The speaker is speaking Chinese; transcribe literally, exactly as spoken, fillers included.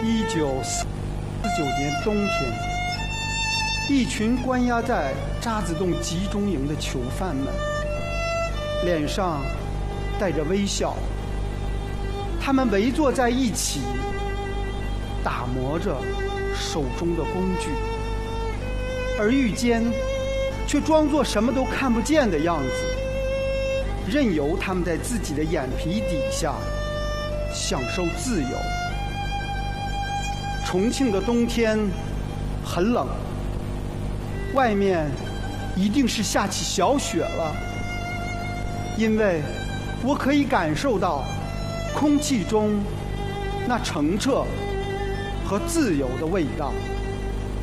一九四九年冬天，一群关押在渣滓洞集中营的囚犯们，脸上带着微笑，他们围坐在一起，打磨着手中的工具，而狱监却装作什么都看不见的样子，任由他们在自己的眼皮底下享受自由。重庆的冬天很冷，外面一定是下起小雪了，因为我可以感受到空气中那澄澈和自由的味道。